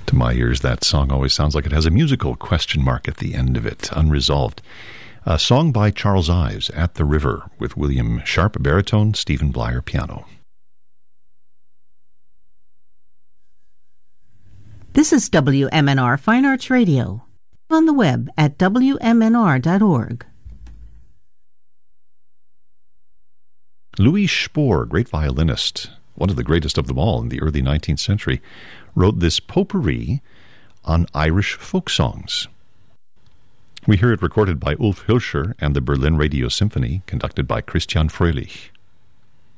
To my ears, that song always sounds like it has a musical question mark at the end of it, unresolved. A song by Charles Ives, At the River, with William Sharp baritone, Stephen Blyer piano. This is WMNR Fine Arts Radio, on the web at WMNR.org. Louis Spohr, great violinist, one of the greatest of them all in the early 19th century, wrote this potpourri on Irish folk songs. We hear it recorded by Ulf Hilscher and the Berlin Radio Symphony, conducted by Christian Fröhlich.